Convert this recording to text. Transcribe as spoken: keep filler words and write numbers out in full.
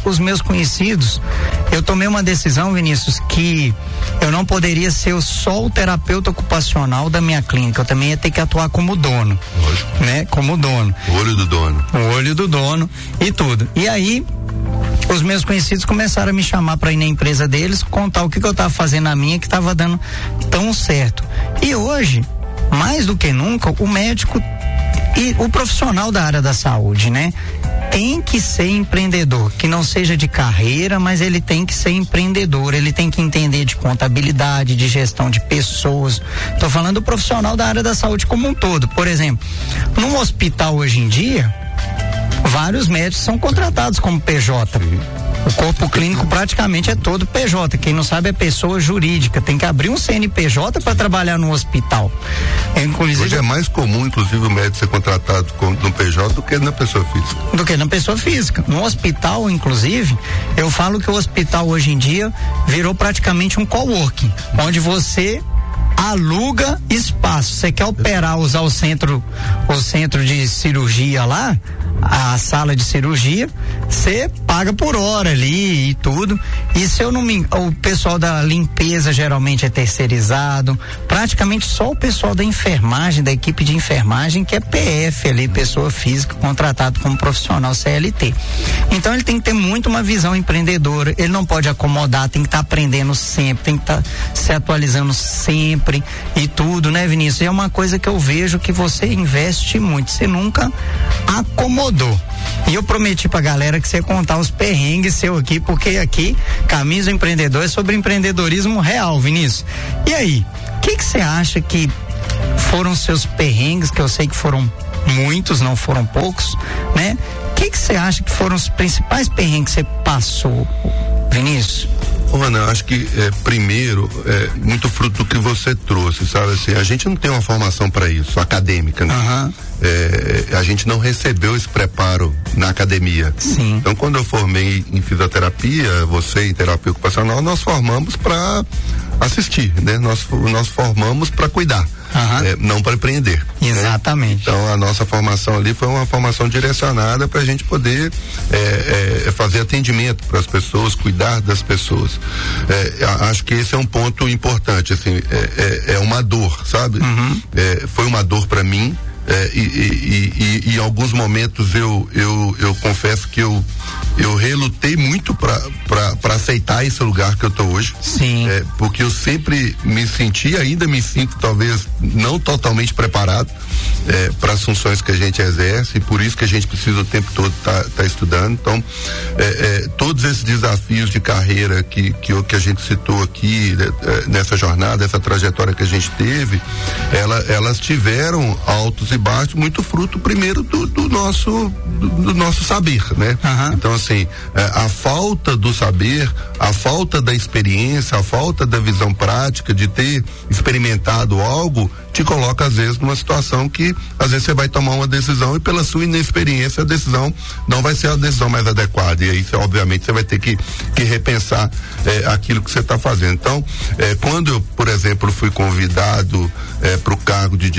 os meus conhecidos, eu tomei uma decisão, Vinícius, que eu não poderia ser só o terapeuta ocupacional da minha clínica, eu também ia ter que atuar como dono, lógico, né? Como dono. O olho do dono. O olho do dono e tudo. E aí, os meus conhecidos começaram a me chamar para ir na empresa deles, contar o que, que eu estava fazendo na minha que estava dando tão certo. E hoje, mais do que nunca, o médico e o profissional da área da saúde, né? Tem que ser empreendedor, que não seja de carreira, mas ele tem que ser empreendedor, ele tem que entender de contabilidade, de gestão de pessoas. Tô falando do profissional da área da saúde como um todo. Por exemplo, num hospital hoje em dia, vários médicos são contratados como P J. O corpo clínico praticamente é todo P J. Quem não sabe é pessoa jurídica. Tem que abrir um C N P J para trabalhar no hospital. É, inclusive, hoje é mais comum, inclusive, o médico ser contratado com, no P J do que na pessoa física. Do que na pessoa física. No hospital, inclusive, eu falo que o hospital hoje em dia virou praticamente um coworking, onde você aluga espaço. Você quer operar, usar o centro, o centro de cirurgia lá, a sala de cirurgia, você paga por hora ali e tudo. E se eu não me, o pessoal da limpeza geralmente é terceirizado, praticamente só o pessoal da enfermagem, da equipe de enfermagem, que é P F ali, pessoa física, contratado como profissional C L T. Então ele tem que ter muito uma visão empreendedora, ele não pode acomodar, tem que estar tá aprendendo sempre, tem que estar tá se atualizando sempre e tudo, né, Vinícius? É uma coisa que eu vejo que você investe muito, você nunca acomodou. E eu prometi pra galera que você ia contar os perrengues seu aqui, porque aqui, Camisa Empreendedor é sobre empreendedorismo real, Vinícius. E aí, o que que você acha que foram seus perrengues, que eu sei que foram muitos, não foram poucos, né? O que que você acha que foram os principais perrengues que você passou, Vinícius? Ana, eu acho que é, primeiro, é muito fruto do que você trouxe, sabe? Assim, a gente não tem uma formação para isso, acadêmica, né? Uhum. É, a gente não recebeu esse preparo na academia. Sim. Então, quando eu formei em fisioterapia, você em terapia ocupacional, nós formamos para assistir, né? Nós, nós formamos para cuidar. Uhum. É, não para empreender. Exatamente. Né? Então a nossa formação ali foi uma formação direcionada para a gente poder é, é, fazer atendimento para as pessoas, cuidar das pessoas. É, acho que esse é um ponto importante, assim, é, é, é uma dor, sabe? Uhum. É, foi uma dor para mim. É, e, e, e, e em alguns momentos eu, eu, eu confesso que eu, eu relutei muito para aceitar esse lugar que eu tô hoje. Sim. É, porque eu sempre me senti, ainda me sinto talvez não totalmente preparado é, para as funções que a gente exerce, e por isso que a gente precisa o tempo todo estar tá, tá estudando. Então, é, é, todos esses desafios de carreira que, que, que a gente citou aqui, é, nessa jornada, essa trajetória que a gente teve, ela, elas tiveram altos e baixos, muito fruto primeiro do, do nosso do, do nosso saber, né? Uhum. Então, assim, a falta do saber, a falta da experiência, a falta da visão prática de ter experimentado algo, te coloca às vezes numa situação que às vezes você vai tomar uma decisão e pela sua inexperiência a decisão não vai ser a decisão mais adequada, e aí você, obviamente você vai ter que, que repensar eh, aquilo que você está fazendo. Então, eh, quando eu, por exemplo, fui convidado eh, para o cargo de